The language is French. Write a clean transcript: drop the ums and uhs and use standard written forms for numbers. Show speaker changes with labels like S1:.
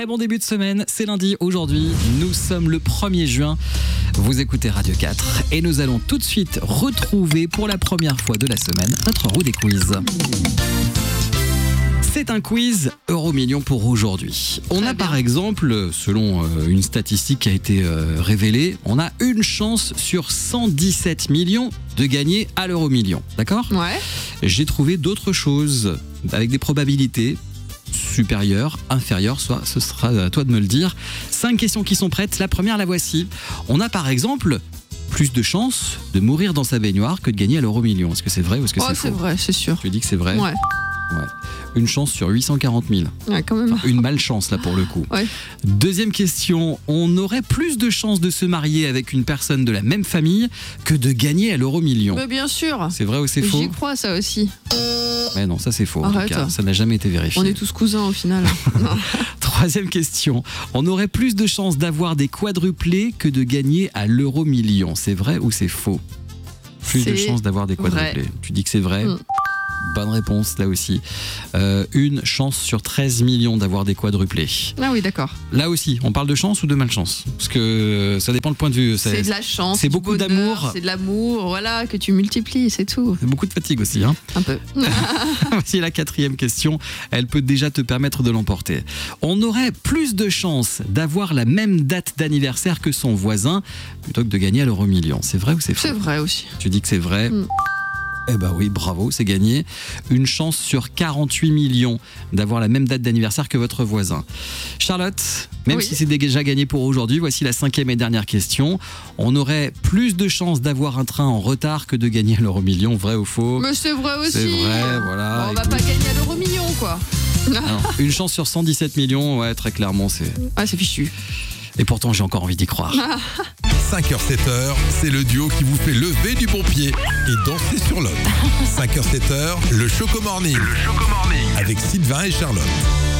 S1: Très bon début de semaine, c'est lundi aujourd'hui, nous sommes le 1er juin, vous écoutez Radio 4 et nous allons tout de suite retrouver pour la première fois de la semaine notre roue des quiz. C'est un quiz Euro-Million pour aujourd'hui. On a par exemple, selon une statistique qui a été révélée, on a une chance sur 117 millions de gagner à l'Euro-Million. D'accord ?
S2: Ouais.
S1: J'ai trouvé d'autres choses avec des probabilités supérieures, inférieures, soit ce sera à toi de me le dire. 5 questions qui sont prêtes. La première, la voici. On a par exemple plus de chances de mourir dans sa baignoire que de gagner à l'Euro-Million. Est-ce que c'est vrai ou est-ce que c'est faux ?
S2: C'est vrai, c'est sûr.
S1: Tu dis que c'est vrai ?
S2: Ouais.
S1: Ouais. Une chance sur 840 000.
S2: Ouais, quand même.
S1: Enfin, une malchance là pour le coup.
S2: Ouais.
S1: Deuxième question, on aurait plus de chances de se marier avec une personne de la même famille que de gagner à l'Euro-Million.
S2: Mais bien sûr.
S1: C'est vrai ou c'est faux ?
S2: J'y crois, ça aussi.
S1: Mais non, ça c'est faux. En tout
S2: Arrête.
S1: cas, ça n'a jamais été vérifié.
S2: On est tous cousins au final. Non.
S1: Troisième question, on aurait plus de chances d'avoir des quadruplés que de gagner à l'Euro-Million. C'est vrai ou c'est faux ? Plus de
S2: C'est
S1: chances d'avoir des quadruplés.
S2: vrai.
S1: Tu dis que c'est vrai ? Bonne réponse là aussi. Une chance sur 13 millions d'avoir des quadruplés.
S2: Ah oui, d'accord.
S1: Là aussi, on parle de chance ou de malchance ? Parce que ça dépend le point de vue.
S2: C'est de la chance.
S1: c'est
S2: du
S1: beaucoup
S2: bonheur,
S1: d'amour.
S2: C'est de l'amour, voilà, que tu multiplies, c'est tout.
S1: C'est beaucoup de fatigue aussi. Hein.
S2: Un peu.
S1: Voici la 4e question. Elle peut déjà te permettre de l'emporter. On aurait plus de chances d'avoir la même date d'anniversaire que son voisin plutôt que de gagner à l'Euro-Million. C'est vrai ou c'est faux ?
S2: C'est vrai aussi.
S1: Tu dis que c'est vrai ? Eh ben oui, bravo, c'est gagné. Une chance sur 48 millions d'avoir la même date d'anniversaire que votre voisin. Charlotte, même
S2: Oui.
S1: si c'est déjà gagné pour aujourd'hui, voici la 5e et dernière question. On aurait plus de chances d'avoir un train en retard que de gagner à l'Euro-Million, vrai ou faux ?
S2: Mais c'est vrai aussi.
S1: C'est vrai, voilà.
S2: Bon, on va
S1: Écoute.
S2: pas gagner à l'Euro-Million, quoi.
S1: Alors, une chance sur 117 millions, ouais, très clairement, c'est...
S2: Ah, c'est fichu.
S1: Et pourtant, j'ai encore envie d'y croire.
S3: 5h-7h, c'est le duo qui vous fait lever du bon pied et danser sur l'autre. 5h-7h, le Choco Morning. Avec Sylvain et Charlotte.